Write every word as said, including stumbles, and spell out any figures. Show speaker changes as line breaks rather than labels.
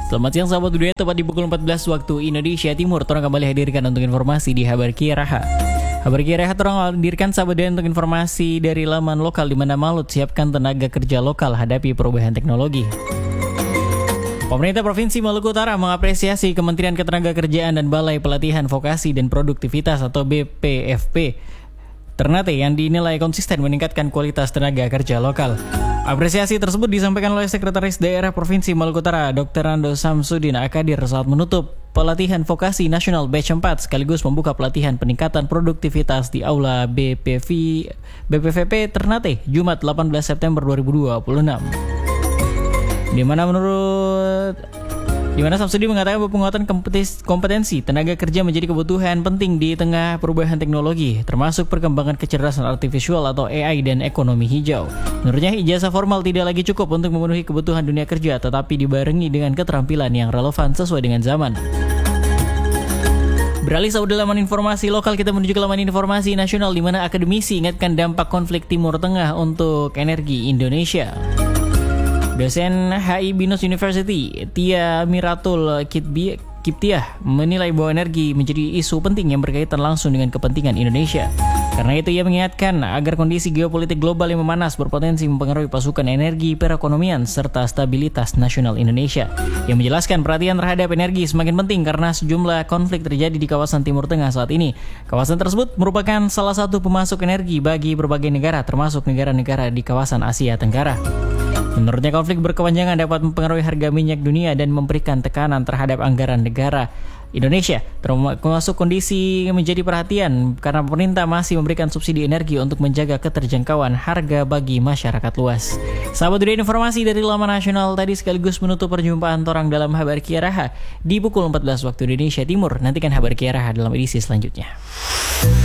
Selamat siang sahabat dunia, tepat di pukul empat belas waktu Indonesia Timur. Torang kembali hadirkan untuk informasi di Habar Kiaraha. Habar Kiaraha torang hadirkan sahabat dunia untuk informasi dari laman lokal di mana Malut siapkan tenaga kerja lokal hadapi perubahan teknologi. Pemerintah Provinsi Maluku Utara mengapresiasi Kementerian Ketenagakerjaan dan Balai Pelatihan Vokasi dan Produktivitas atau B P F P Ternate yang dinilai konsisten meningkatkan kualitas tenaga kerja lokal. Apresiasi tersebut disampaikan oleh Sekretaris Daerah Provinsi Maluku Utara, Doktor Rando Samsudin Akadir saat menutup pelatihan vokasi nasional batch empat sekaligus membuka pelatihan peningkatan produktivitas di Aula B P V B P V P Ternate Jumat delapan belas September dua ribu dua puluh enam. Di mana menurut di mana Samsudin mengatakan bahwa penguatan kompetensi tenaga kerja menjadi kebutuhan penting di tengah perubahan teknologi, termasuk perkembangan kecerdasan artifisial atau A I dan ekonomi hijau. Menurutnya, ijazah formal tidak lagi cukup untuk memenuhi kebutuhan dunia kerja, tetapi dibarengi dengan keterampilan yang relevan sesuai dengan zaman. Beralih saudara laman informasi lokal, kita menuju ke laman informasi nasional di mana akademisi ingatkan dampak konflik Timur Tengah untuk energi Indonesia. Dosen H I Binus University, Tia Miratul Kiptiah, menilai bahwa energi menjadi isu penting yang berkaitan langsung dengan kepentingan Indonesia. Karena itu ia mengingatkan agar kondisi geopolitik global yang memanas berpotensi mempengaruhi pasukan energi, perekonomian, serta stabilitas nasional Indonesia. Yang menjelaskan perhatian terhadap energi semakin penting karena sejumlah konflik terjadi di kawasan Timur Tengah saat ini. Kawasan tersebut merupakan salah satu pemasok energi bagi berbagai negara, termasuk negara-negara di kawasan Asia Tenggara. Menurutnya, konflik berkepanjangan dapat mempengaruhi harga minyak dunia dan memberikan tekanan terhadap anggaran negara Indonesia, termasuk kondisi yang menjadi perhatian karena pemerintah masih memberikan subsidi energi untuk menjaga keterjangkauan harga bagi masyarakat luas. Sahabat dunia, informasi dari laman nasional tadi sekaligus menutup perjumpaan torang dalam Habar Kiaraha di pukul empat belas waktu Indonesia Timur. Nantikan Habar Kiaraha dalam edisi selanjutnya.